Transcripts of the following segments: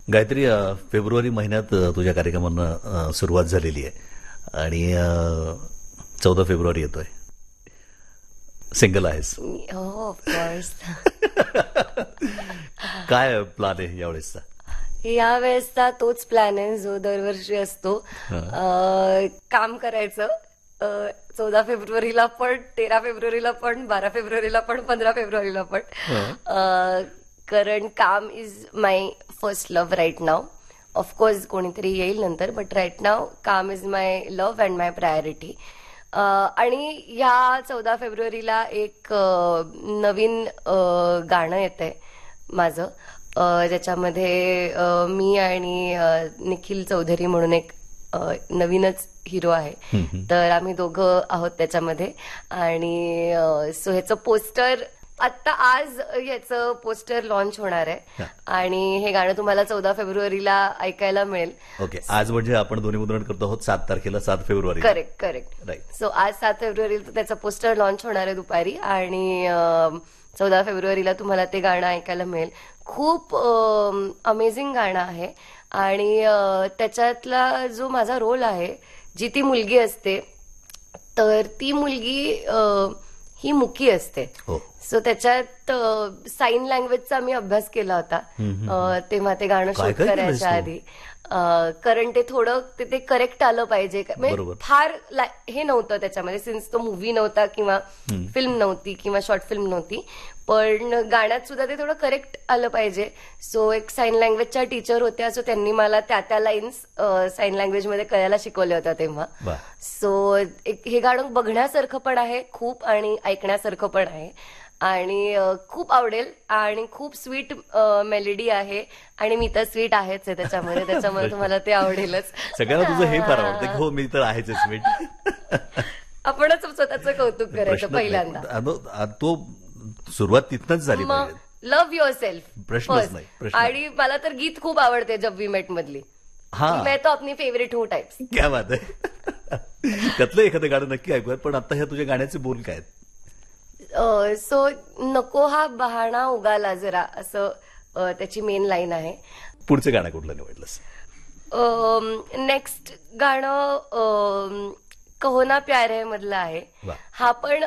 Gayatri, February महिन्यात तुझ्या कार्यक्रमांना सुरुवात झालेली आहे आणि 14 फेब्रुवारी येतोय. सिंगल आहेस? हो, ऑफकोर्स. काय प्लॅन आहे यावेळेसचा? या वेळेसचा तोच प्लॅन आहे जो दरवर्षी असतो. काम करायचं 14 फेब्रुवारीला पण, 13 फेब्रुवारीला पण, 12 फेब्रुवारीला पण, 15 फेब्रुवारीला पण. कारण काम is my first love right now. Of course कोणीतरी येईल नंतर, बट राईट नाव काम is my love and my priority. आणि ह्या 14 फेब्रुवारीला एक नवीन गाणं येतंय माझं, ज्याच्यामध्ये मी आणि निखिल चौधरी म्हणून एक नवीनच हिरो आहे, तर आम्ही दोघं आहोत त्याच्यामध्ये. आणि सो ह्याचं पोस्टर आत्ता आज याचं पोस्टर लॉन्च होणार आहे आणि हे गाणं तुम्हाला 14 फेब्रुवारीला ऐकायला मिळेल. ओके, आज म्हणजे आपण दोन्ही मुद्रण करतो आहोत 7 तारखेला, 7 फेब्रुवारी. Correct right. सो आज 7 फेब्रुवारीला त्याचं पोस्टर लॉन्च होणार आहे दुपारी आणि 14 फेब्रुवारीला तुम्हाला ते गाणं ऐकायला मिळेल. खूप अमेझिंग गाणं आहे आणि त्याच्यातला जो माझा रोल आहे, जी ती मुलगी असते, तर ती मुलगी ही मुकी असते. सो त्याच्यात साईन लँग्वेजचा मी अभ्यास केला होता तेव्हा ते गाणं शूट करायच्या आधी. कारण ते थोडं ते करेक्ट आलं पाहिजे. म्हणजे फार हे नव्हतं त्याच्यामध्ये, सिन्स तो मूवी नव्हता किंवा फिल्म नव्हती किंवा शॉर्ट फिल्म नव्हती, पण गाण्यात सुद्धा ते थोडं करेक्ट आलं पाहिजे. सो एक साईन लँग्वेजच्या टीचर होत्या, सो त्यांनी मला त्या लाईन्स साईन लँग्वेजमध्ये कळायला शिकवल्या होत्या तेव्हा. सो हे गाणं बघण्यासारखं पण आहे खूप आणि ऐकण्यासारखं पण आहे आणि खूप आवडेल. आणि खूप स्वीट मेलोडी आहे आणि मी तर स्वीट आहेच आहे त्याच्यामुळे तुम्हाला ते आवडेलच. सगळ्यांना तुझं हे फार आवडतं. हो, मी तर आहेच स्वीट. आपणच स्वतःचं कौतुक करायचं पहिल्यांदा. तो सुरुवात तिथनच झाली पाहिजे. लव्ह युअर सेल्फ प्रश्नच नाही. आणि मला तर गीत खूप आवडते जब वी मेट मधली. मैं तो अपनी फेवरेट हूँ टाइप्स. क्या बात आहे. त्यातलं एखादं गाणं नक्की ऐकूयात, पण आता ह्या तुझ्या गाण्याचे बोल काय आहेत? सो नको हा बहाणा उगाला जरा, असं त्याची मेन लाईन आहे. पुढचं गाणं कुठलं निवडलंस? नेक्स्ट गाणं कहो ना प्यार है मधलं आहे. हा पण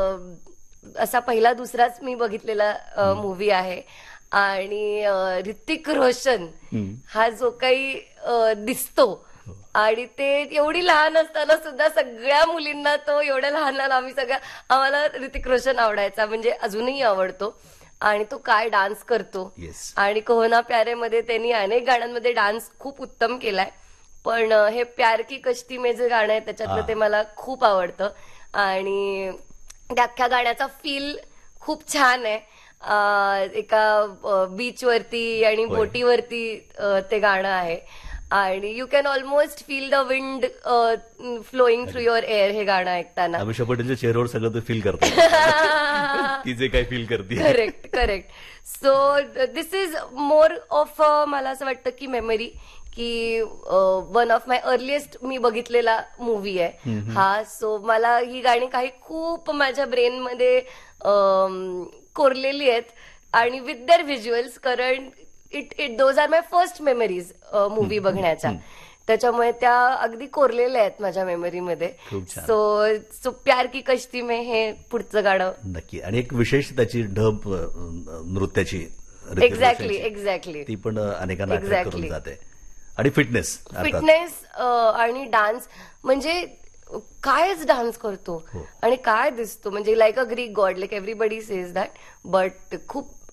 असा पहिला दुसराच मी बघितलेला मूवी आहे आणि ऋतिक रोशन हा जो काही दिसतो आणि ते एवढी लहान असताना सुद्धा सगळ्या मुलींना तो, एवढ्या लहान आम्हाला ऋतिक रोशन आवडायचा, म्हणजे अजूनही आवडतो. आणि तो काय डान्स करतो. आणि कहो ना प्यारे मध्ये त्यांनी अनेक गाण्यांमध्ये डान्स खूप उत्तम केलाय, पण हे प्यार की कश्ती में जे गाणं आहे त्याच्यातलं ते मला खूप आवडतं आणि त्या अख्ख्या गाण्याचा फील खूप छान आहे. एका बीचवरती आणि बोटीवरती ते गाणं आहे आणि you can almost feel the wind flowing through your air हे गाणं ऐकताना. अमिषा पटेलच्या चेहऱ्यावर सगळं ते फील करतात. ती जे काही फील करते. Correct. So this is more of मला असं वाटतं की मेमरी, की वन ऑफ माय अर्लिएस्ट मी बघितलेला मूवी आहे हा. सो मला ही गाणी काही खूप माझ्या ब्रेनमध्ये कोरलेली आहेत आणि विथ देअर व्हिज्युअल्स, कारण those R my first memories movie बघण्याच्या, त्याच्यामुळे त्या अगदी कोरलेल्या आहेत माझ्या मेमरीमध्ये. सो प्यार की कश्ती में हे पुढचं गाणं नक्की. आणि एक विशेष त्याची ढब नृत्याची, एक्झॅक्टली ती पण अनेकांना अट्रॅक्ट करून जाते. आणि फिटनेस आणि डान्स, म्हणजे कायच डान्स करतो आणि काय दिसतो, म्हणजे like a Greek God, like everybody says that. But खूप